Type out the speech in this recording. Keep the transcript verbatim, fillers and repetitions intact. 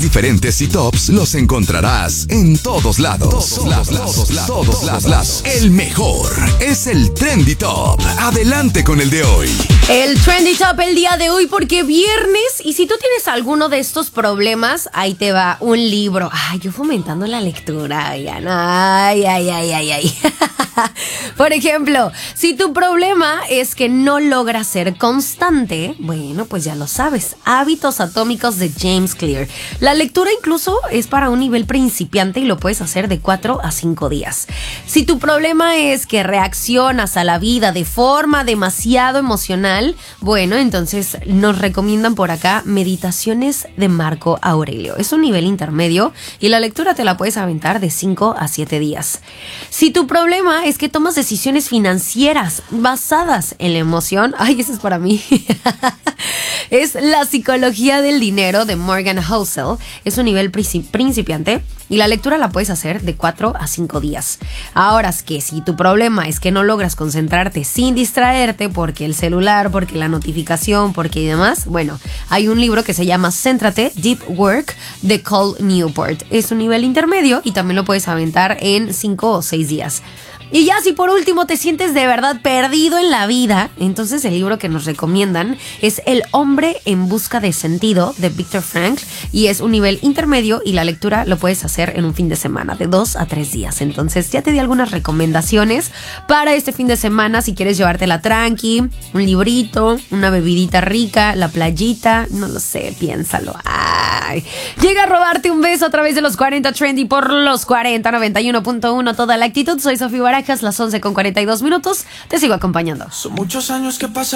diferentes y tops los encontrarás en todos lados. Todos lados, todos lados, todos lados, lados. El mejor es el Trendy Top. Adelante con el de hoy. El Trendy Top el día de hoy porque viernes, y si tú tienes alguno de estos problemas, ahí te va un libro. Ay, yo fomentando la lectura, oigan. Ay, ay, ay, ay, ay. Por ejemplo, si tu problema es que no logras ser constante, bueno, pues ya lo sabes. Hábitos Atómicos de James Clear. La lectura incluso es para un nivel principiante y lo puedes hacer de cuatro a cinco días. Si tu problema es que reaccionas a la vida de forma demasiado emocional, bueno, entonces nos recomiendan por acá Meditaciones de Marco Aurelio. Es un nivel intermedio y la lectura te la puedes aventar de cinco a siete días. Si tu problema es que tomas decisiones financieras basadas en la emoción, ay, eso es para mí. Es La Psicología del Dinero de Morgan Housel. Es un nivel principiante y la lectura la puedes hacer de cuatro a cinco días. Ahora es que si tu problema es que no logras concentrarte sin distraerte porque el celular, porque la notificación, porque y demás, bueno, hay un libro que se llama Céntrate, Deep Work de Cole Newport. Es un nivel intermedio y también lo puedes aventar en cinco o seis días. Y ya si por último te sientes de verdad perdido en la vida, entonces el libro que nos recomiendan es El hombre en busca de sentido de Viktor Frankl y es un nivel intermedio y la lectura lo puedes hacer en un fin de semana de dos a tres días. Entonces ya te di algunas recomendaciones para este fin de semana si quieres llevártela tranqui, un librito, una bebidita rica, la playita, no lo sé, piénsalo. Ay. Llega a robarte un beso a través de los cuarenta Trendy por los cuarenta noventa y uno punto uno Toda la Actitud. Soy Sofía Barajas, las once con cuarenta y dos minutos. Te sigo acompañando. Son muchos años que pasan.